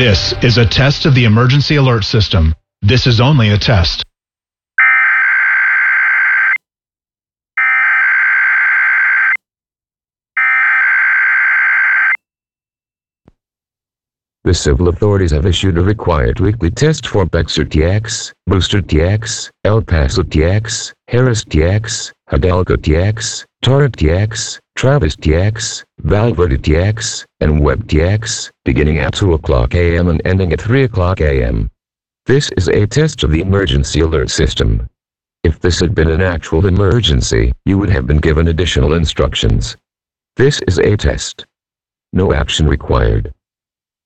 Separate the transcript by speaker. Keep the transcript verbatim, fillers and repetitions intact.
Speaker 1: This is a test of the emergency alert system. This is only a test.
Speaker 2: The civil authorities have issued a required weekly test for Bexar T X, Brewster T X, El Paso T X, Harris T X, Hidalgo T X, Torrent T X, Travis T X, Valverde T X, and Webb T X, beginning at two o'clock a m and ending at three o'clock a m This is a test of the emergency alert system. If this had been an actual emergency, you would have been given additional instructions. This is a test. No action required.